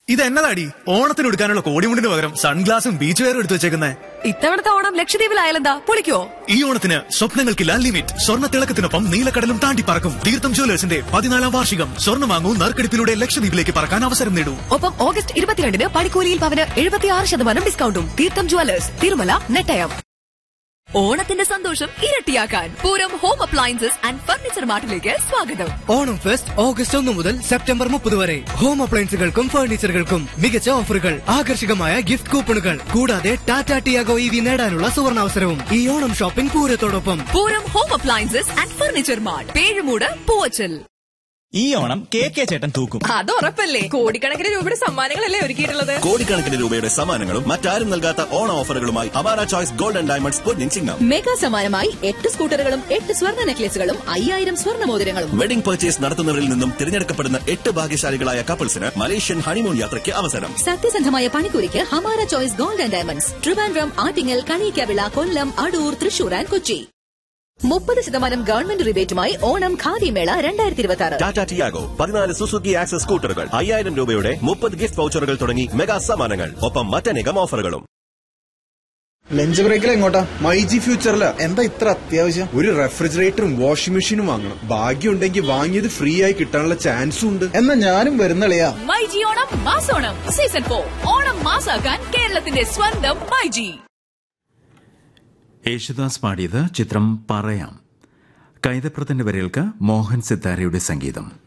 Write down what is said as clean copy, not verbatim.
ഇത് എന്നതാടി ഓണത്തിന് എടുക്കാനുള്ള കോടിമുണ്ടിന് പകരം സൺഗ്ലാസും ബീച്ച് വെയറും എടുത്തു വെച്ചേക്കുന്നേ? ഇത്തവണത്തെ ഓണം ലക്ഷദ്വീപിലായാലെന്താ? പൊളിക്കോ? ഈ ഓണത്തിന് സ്വപ്നങ്ങൾക്കില്ല ലിമിറ്റ്. സ്വർണ്ണ തിളക്കത്തിനൊപ്പം നീലക്കടലും താണ്ടി പറക്കും. തീർത്ഥം ജ്വല്ലേഴ്സിന്റെ 14ാം വാർഷികം. സ്വർണ്ണം വാങ്ങൂ, നറുക്കെടുപ്പിലൂടെ ലക്ഷദ്വീപിലേക്ക് പറക്കാൻ അവസരം നേടൂ. ഒപ്പം ഓഗസ്റ്റ് 22-ന് പണിക്കൂലിയിൽ പവന് 76% ഡിസ്കൗണ്ടും. തീർത്ഥം ജ്വല്ലേഴ്സ്, തിരുമല, നെട്ടയം. ഓണത്തിന്റെ സന്തോഷം ഇരട്ടിയാക്കാൻ Pooram home appliances and furniture മാർട്ടിലേക്ക് സ്വാഗതം. ഓണം ഫെസ്റ്റ് ഓഗസ്റ്റ് 1 മുതൽ സെപ്റ്റംബർ 30 വരെ. ഹോം അപ്ലയൻസുകൾക്കും ഫർണിച്ചറുകൾക്കും മികച്ച ഓഫറുകൾ, ആകർഷകമായ ഗിഫ്റ്റ് കൂപ്പണുകൾ, കൂടാതെ ടാറ്റ ടിയാഗോ EV നേടാനുള്ള സുവർണാവസരവും. ഈ Onam shopping പൂരത്തോടൊപ്പം. Pooram home appliances and furniture mart, Pezhumoodu, Poovachal. ഈ ഓണം കെ ചേട്ടൻ തൂക്കും. അത് ഉറപ്പല്ലേ. കോടിക്കണക്കിന് രൂപയുടെ സമ്മാനങ്ങളല്ലേ ഒരുക്കിയിട്ടുള്ളത്. കോടിക്കണക്കിന് രൂപയുടെ സമ്മാനങ്ങളും മറ്റാരും നൽകാത്ത ഓണ ഓഫറുകളുമായി Awara choice gold and diamonds Ponnin Chingam. Mega സമ്മാനമായി 8 സ്കൂട്ടറുകളും 8 സ്വർണ്ണ നെക്ലേസുകളും 5000 സ്വർണ്ണ മോതിരങ്ങളും. വെഡിംഗ് പർച്ചേസ് നടത്തുന്നവരിൽ നിന്നും തിരഞ്ഞെടുക്കപ്പെടുന്ന 8 ഭാഗ്യശാലികളായ കപ്പിൾസിന് മലേഷ്യൻ ഹണിമൂൺ യാത്രയ്ക്ക് അവസരം. സത്യസന്ധമായ പണിക്കൂലിക്ക് Hamara choice gold and diamonds, Trivandrum, Attingal, Kaliyakkavilai, Kollam, Adoor, Thrissur and Kochi. 30% government റിബേറ്റുമായി Onam khadi മേള 2026. ടാറ്റ ടിയാഗോ, 14 സുസുക്കി ആക്സസ് സ്കൂട്ടറുകൾ, 5000 രൂപയുടെ 30 ഗിഫ്റ്റ് വൗച്ചറുകൾ തുടങ്ങി മെഗാ സമ്മാനങ്ങൾ. ഒപ്പം മറ്റനേകം ഓഫറുകളും. ലഞ്ച് ബ്രേക്കിൽ എങ്ങോട്ടാ? മൈജി ഫ്യൂച്ചറില്. എന്താ ഇത്ര അത്യാവശ്യം? ഒരു റെഫ്രിജറേറ്ററും വാഷിംഗ് മെഷീനും വാങ്ങണം. ഭാഗ്യം ഉണ്ടെങ്കിൽ വാങ്ങിയത് ഫ്രീ ആയി കിട്ടാനുള്ള ചാൻസും ഉണ്ട്. എന്നാ ഞാനും വരുന്നളയാ. മൈജി ഓണം മാസോണം സീസൺ 4. ഓണം മാസാക്കാൻ കേരളത്തിന്റെ സ്വന്തം മൈജി. യേശുദാസ് പാടിയത് ചിത്രം പറയാം. കൈതപ്രത്തിന്റെ വരികൾക്ക് മോഹൻ സിത്താരയുടെ സംഗീതം.